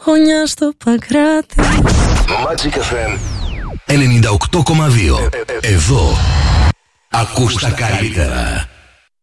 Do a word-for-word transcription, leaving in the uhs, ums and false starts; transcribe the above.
χωνιά στο Παγκράτη. Magic εφ εμ ενενήντα οκτώ κόμμα δύο. Εδώ ακούς τα καλύτερα.